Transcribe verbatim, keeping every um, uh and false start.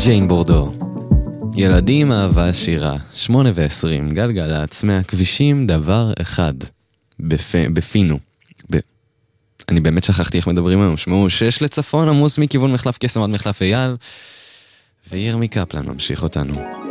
ג'יין בורדו. ילדים אהבה שירה, שמונה ועשרים, גלגלצ, מהכבישים דבר אחד, בפ... בפינו. ב... אני באמת שכחתי איך מדברים היום, שמעו שש לצפון עמוס מכיוון מחלף קסם עד מחלף אייל, וירמי קפלן ממשיך אותנו.